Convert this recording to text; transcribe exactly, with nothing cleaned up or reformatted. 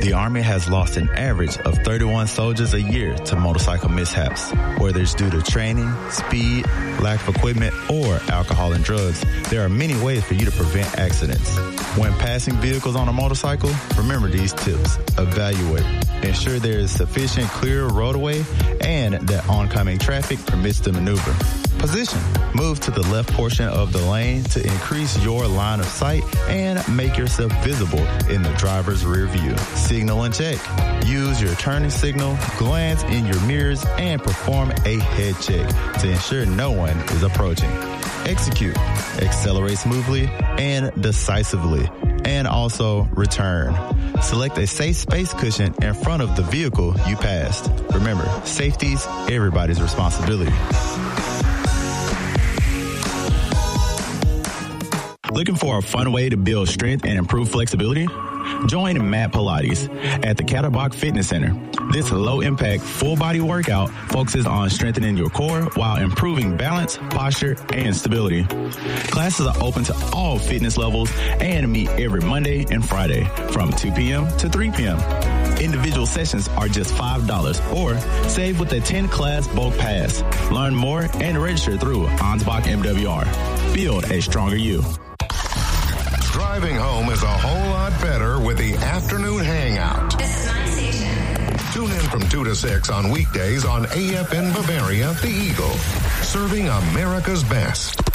The Army has lost an average of thirty-one soldiers a year to motorcycle mishaps. Whether it's due to training, speed, lack of equipment, or alcohol and drugs, there are many ways for you to prevent accidents. When passing vehicles on a motorcycle, remember these tips. Evaluate. Ensure there is sufficient clear roadway and that oncoming traffic permits the maneuver. Position. Move to the left portion of the lane to increase your line of sight and make yourself visible in the driver's rear view. Signal and check. Use your turning signal, glance in your mirrors, and perform a head check to ensure no one is approaching. Execute. Accelerate smoothly and decisively. And also return. Select a safe space cushion in front of the vehicle you passed. Remember, safety's everybody's responsibility. Looking for a fun way to build strength and improve flexibility? Join Matt Pilates at the Catterbox Fitness Center. This low-impact, full-body workout focuses on strengthening your core while improving balance, posture, and stability. Classes are open to all fitness levels and meet every Monday and Friday from two p.m. to three p.m. Individual sessions are just five dollars or save with a ten-class bulk pass. Learn more and register through Ansbach M W R. Build a stronger you. Driving home is a whole lot better with the Afternoon Hangout. This is my station. Tune in from two to six on weekdays on A F N Bavaria, The Eagle. Serving America's best.